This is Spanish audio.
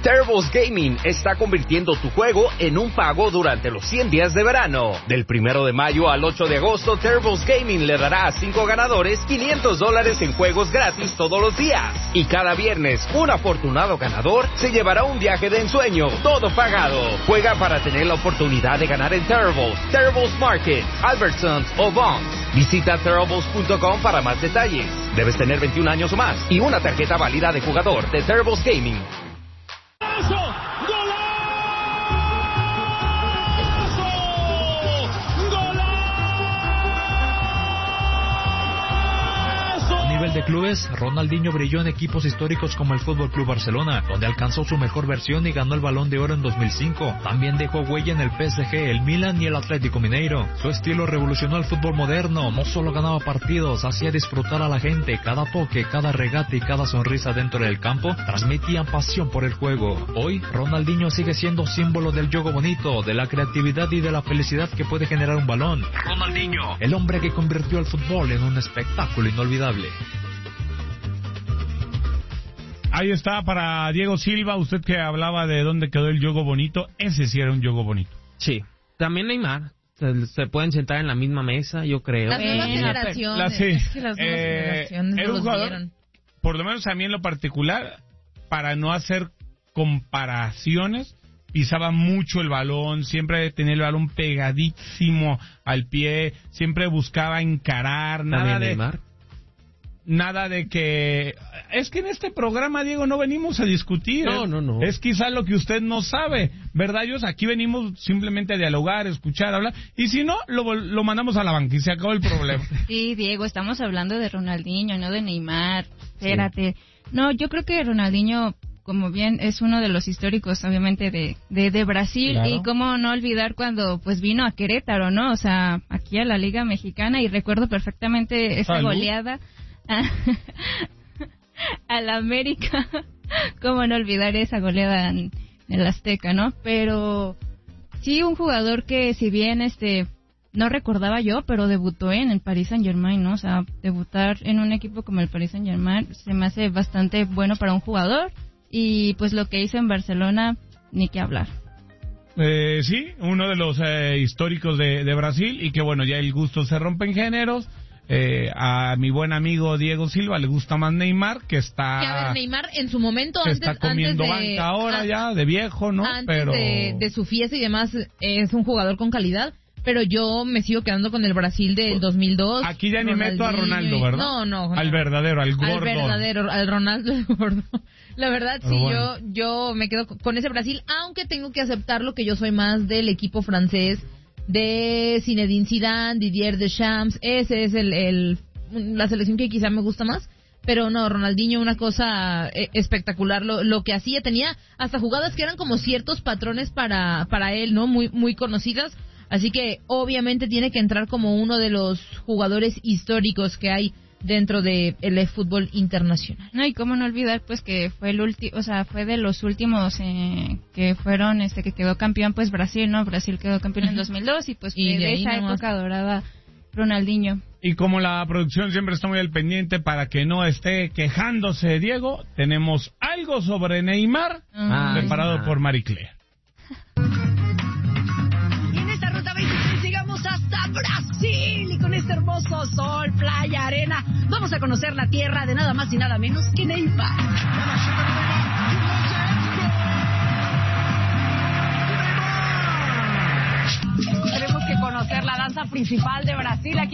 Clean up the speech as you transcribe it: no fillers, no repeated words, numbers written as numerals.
Terribles Gaming está convirtiendo tu juego en un pago durante los 100 días de verano. Del 1 de mayo al 8 de agosto, Terribles Gaming le dará a 5 ganadores $500 en juegos gratis todos los días. Y cada viernes, un afortunado ganador se llevará un viaje de ensueño, todo pagado. Juega para tener la oportunidad de ganar en Terribles Market, Albertsons o Vons. Visita Terribles.com para más detalles. Debes tener 21 años o más y una tarjeta válida de jugador de Terribles Gaming. De clubes, Ronaldinho brilló en equipos históricos como el Fútbol Club Barcelona, donde alcanzó su mejor versión y ganó el Balón de Oro en 2005. También dejó huella en el PSG, el Milan y el Atlético Mineiro. Su estilo revolucionó el fútbol moderno. No solo ganaba partidos, hacía disfrutar a la gente. Cada toque, cada regate y cada sonrisa dentro del campo transmitían pasión por el juego. Hoy, Ronaldinho sigue siendo símbolo del juego bonito, de la creatividad y de la felicidad que puede generar un balón. Ronaldinho, el hombre que convirtió el fútbol en un espectáculo inolvidable. Ahí está para Diego Silva, usted que hablaba de dónde quedó el juego bonito, ese sí era un juego bonito. Sí, también Neymar, se pueden sentar en la misma mesa, yo creo. Las nuevas generaciones, es que las nuevas generaciones era un jugador, por lo menos a mí en lo particular, para no hacer comparaciones, pisaba mucho el balón, siempre tenía el balón pegadísimo al pie, siempre buscaba encarar, nada de... Neymar. Nada de que... Es que en este programa, Diego, no venimos a discutir. No. Es quizá lo que usted no sabe, ¿verdad, Dios? Aquí venimos simplemente a dialogar, escuchar, hablar. Y si no, lo mandamos a la banca y se acabó el problema. Sí, Diego, estamos hablando de Ronaldinho, no de Neymar. Espérate. Sí. No, yo creo que Ronaldinho, como bien, es uno de los históricos, obviamente, de Brasil. Claro. Y cómo no olvidar cuando pues vino a Querétaro, ¿no? O sea, aquí a la Liga Mexicana. Y recuerdo perfectamente esa goleada a la América. Cómo no olvidar esa goleada en el Azteca, ¿no? Pero sí, un jugador que si bien no recordaba yo, pero debutó en el Paris Saint-Germain, ¿no? O sea, debutar en un equipo como el Paris Saint-Germain se me hace bastante bueno para un jugador. Y pues lo que hizo en Barcelona, ni que hablar. Sí, uno de los históricos de Brasil, y que bueno, ya el gusto se rompe en géneros. A mi buen amigo Diego Silva le gusta más Neymar, que está... Que a ver, Neymar en su momento... Que está comiendo banca ahora ya, de viejo, ¿no? Antes de su fiesta y demás, es un jugador con calidad, pero yo me sigo quedando con el Brasil del 2002. Aquí ya ni meto a Ronaldo, ¿verdad? No. Al verdadero, al gordo. Al verdadero, al Ronaldo el gordo. La verdad, sí, bueno. yo me quedo con ese Brasil, aunque tengo que aceptarlo que yo soy más del equipo francés, de Zinedine Zidane, Didier Deschamps. Ese es la selección que quizá me gusta más. Pero no, Ronaldinho, una cosa espectacular lo que hacía. Tenía hasta jugadas que eran como ciertos patrones para él, ¿no? Muy, muy conocidas. Así que obviamente tiene que entrar como uno de los jugadores históricos que hay dentro de el fútbol internacional. No, y cómo no olvidar pues que fue fue de los últimos que fueron que quedó campeón pues Brasil, ¿no? Brasil quedó campeón en 2002 y pues y de esa época dorada Ronaldinho. Y como la producción siempre está muy al pendiente para que no esté quejándose Diego, tenemos algo sobre Neymar preparado por Marie Claire. Hasta Brasil, y con este hermoso sol, playa, arena, vamos a conocer la tierra de nada más y nada menos que Neymar. Tenemos que conocer la danza principal de Brasil aquí.